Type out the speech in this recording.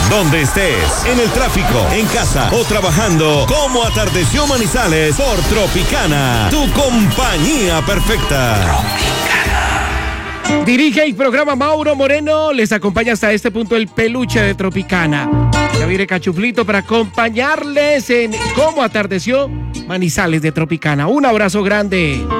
Donde estés, en el tráfico, en casa o trabajando, como atardeció Manizales por Tropicana, tu compañía perfecta. Dirige el programa Mauro Moreno, les acompaña hasta este punto el peluche de Tropicana. Ya viene Cachuflito para acompañarles en cómo atardeció Manizales de Tropicana. Un abrazo grande.